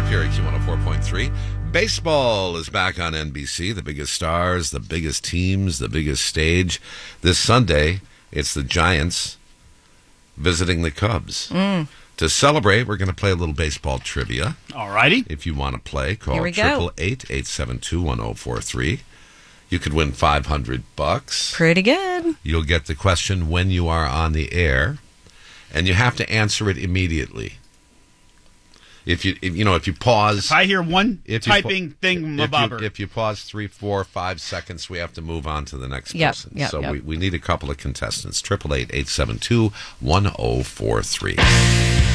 here at Q104.3. Baseball is back on NBC. The biggest stars, the biggest teams, the biggest stage. This Sunday, it's the Giants visiting the Cubs. To celebrate, we're going to play a little baseball trivia. All righty. If you want to play, call Here we go. 888-872-1043. You could win $500. Pretty good. You'll get the question when you are on the air, and you have to answer it immediately. If you pause, If I hear one if you typing thing, if you pause 3, 4, 5 seconds, we have to move on to the next person. Yep, So yep. we need a couple of contestants. 888-872-1043.